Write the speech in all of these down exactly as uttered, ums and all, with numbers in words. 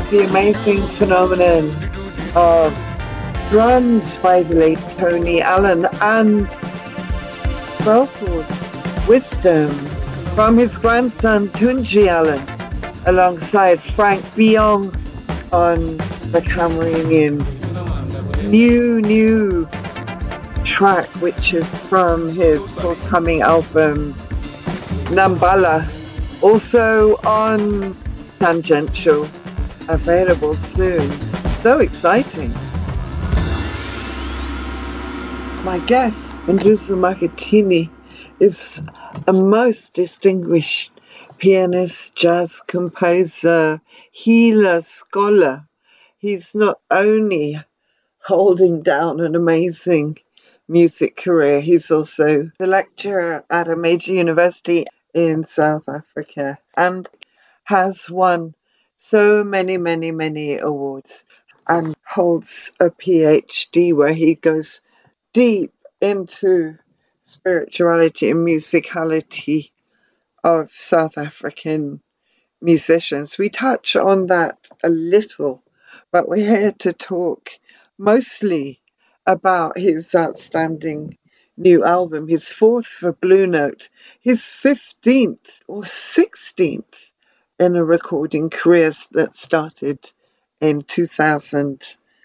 the amazing phenomenon of drums by the late Tony Allen and vocals, Wisdom, from his grandson Tunji Allen, alongside Frank Bion on the Cameroonian new, new track, which is from his forthcoming album Nambala, also on Tangential, available soon. So exciting. My guest, Nduso Makhathini, is a most distinguished pianist, jazz composer, healer, scholar. He's not only holding down an amazing music career, he's also a lecturer at a major university in South Africa and has won so many, many, many awards and holds a PhD where he goes deep into spirituality and musicality of South African musicians. We touch on that a little, but we're here to talk mostly about his outstanding new album, his fourth for Blue Note, his fifteenth or sixteenth in a recording career that started in two thousand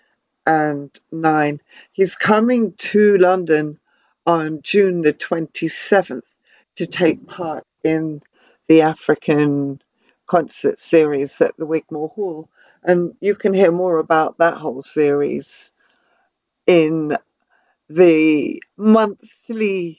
nine. He's coming to London on June the twenty-seventh to take part in the African concert series at the Wigmore Hall. And you can hear more about that whole series in the monthly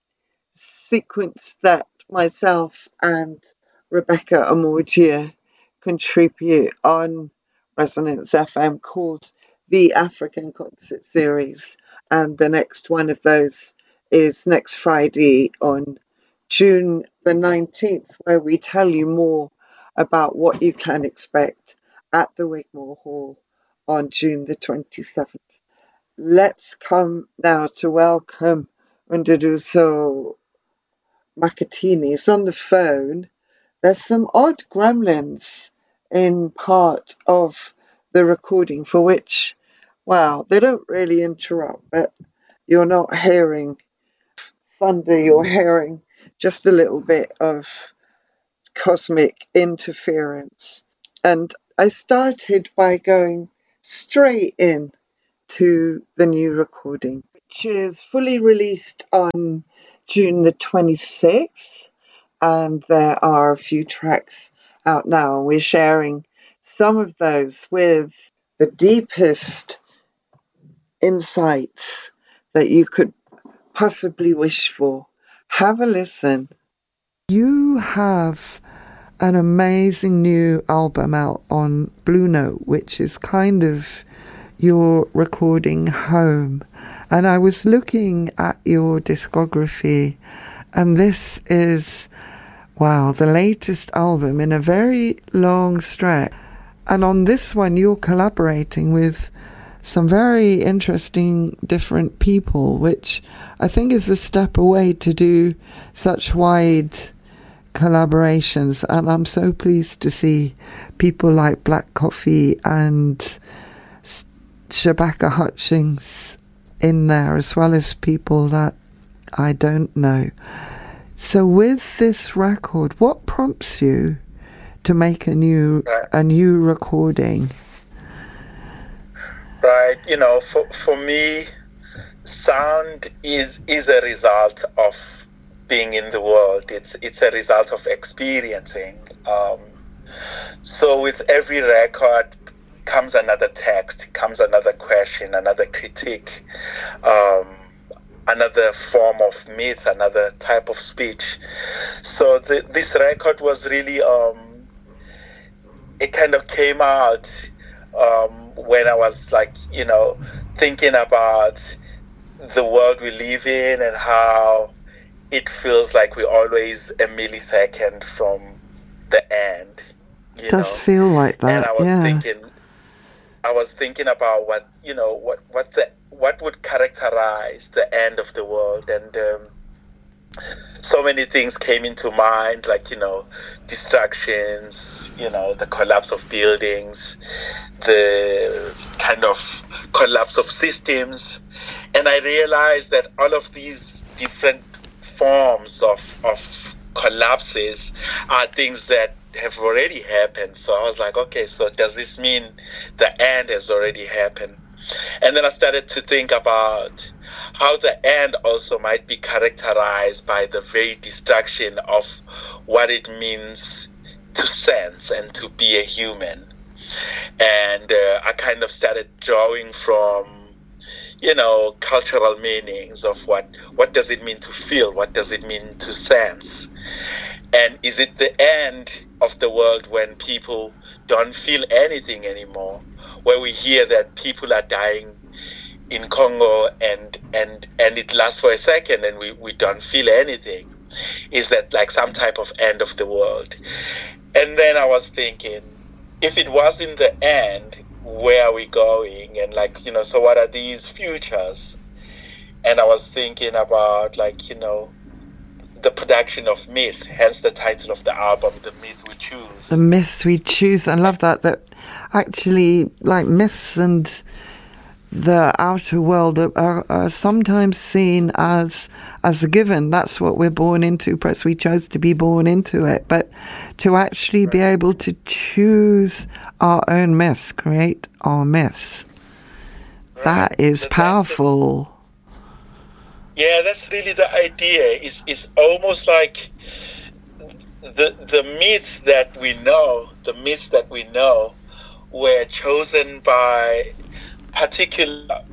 sequence that myself and Rebecca Amorgia contribute on Resonance F M called the African Concert Series. And the next one of those is next Friday on June the nineteenth, where we tell you more about what you can expect at the Wigmore Hall on June the twenty-seventh. Let's come now to welcome Nduso Makhathini. He's on the phone. There's some odd gremlins in part of the recording for which, wow, they don't really interrupt, but you're not hearing thunder, you're hearing just a little bit of cosmic interference. And I started by going straight in to the new recording, which is fully released on June the twenty-sixth. And there are a few tracks out now. We're sharing some of those with the deepest insights that you could possibly wish for. Have a listen. You have an amazing new album out on Blue Note, which is kind of your recording home. And I was looking at your discography, and this is, wow, the latest album in a very long stretch. And on this one, you're collaborating with some very interesting different people, which I think is a step away to do such wide collaborations. And I'm so pleased to see people like Black Coffee and Shabaka Hutchings in there, as well as people that I don't know. So with this record, what prompts you to make a new right. a new recording? Right, you know, for for me, sound is is a result of being in the world. It's it's a result of experiencing. Um, so with every record comes another text, comes another question, another critique, um, another form of myth, another type of speech. So the, this record was really, um, it kind of came out um, when I was like, you know, thinking about the world we live in and how it feels like we're always a millisecond from the end. It does know? feel like that, and I was yeah. thinking, I was thinking about what, you know, what, what the what would characterize the end of the world. And um, so many things came into mind, like, you know, distractions, you know, the collapse of buildings, the kind of collapse of systems. And I realized that all of these different forms of, of collapses are things that have already happened. So I was like, okay, so does this mean the end has already happened? And then I started to think about how the end also might be characterized by the very destruction of what it means to sense and to be a human. And uh, I kind of started drawing from, you know, cultural meanings of what, what does it mean to feel? What does it mean to sense? And is it the end of the world when people don't feel anything anymore? Where we hear that people are dying in Congo and and and it lasts for a second and we, we don't feel anything. Is that like some type of end of the world? And then I was thinking, if it was in the end, where are we going? And like, you know, so what are these futures? And I was thinking about, like, you know, the production of myth, hence the title of the album, The Myth We Choose. The Myths We Choose. I love that, that actually, like, myths and the outer world are, are, are sometimes seen as as a given. That's what we're born into. Perhaps we chose to be born into it. But to actually right. be able to choose our own myths, create our myths, right. that is so powerful. The, yeah, that's really the idea. It's, it's almost like the the myths that we know, the myths that we know were chosen by particular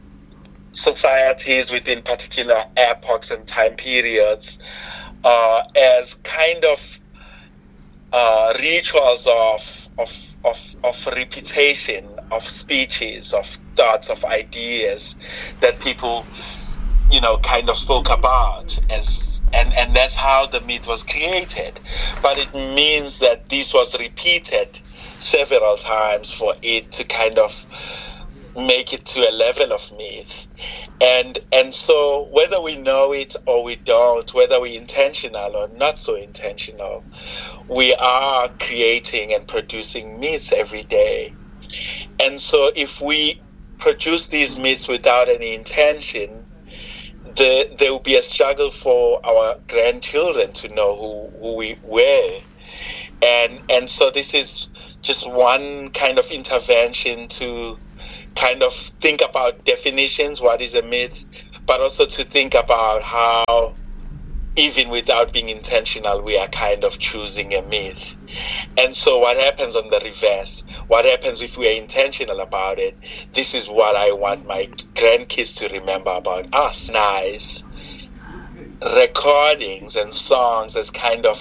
societies within particular epochs and time periods uh, as kind of uh, rituals of, of of of repetition of speeches, of thoughts, of ideas that people, you know, kind of spoke about as and and that's how the myth was created. But it means that this was repeated several times for it to kind of make it to a level of myth. And and so whether we know it or we don't, whether we're intentional or not so intentional, we are creating and producing myths every day. And so if we produce these myths without any intention, the, there will be a struggle for our grandchildren to know who, who we were. And and so this is just one kind of intervention to kind of think about definitions, what is a myth, but also to think about how, even without being intentional, we are kind of choosing a myth. And so what happens on the reverse? What happens if we are intentional about it? This is what I want my grandkids to remember about us. Nice recordings and songs as kind of